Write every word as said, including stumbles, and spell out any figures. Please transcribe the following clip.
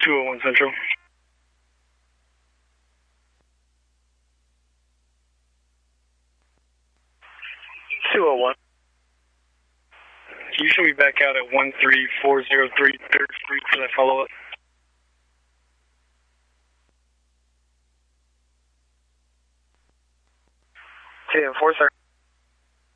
two oh one Central. two oh one. You should be back out at one three four zero three third Street for that follow-up. ten four, sir.